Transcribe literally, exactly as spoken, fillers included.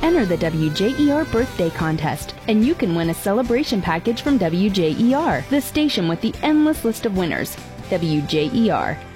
Enter the W J E R birthday contest, and you can win a celebration package from W J E R, the station with the endless list of winners. W J E R,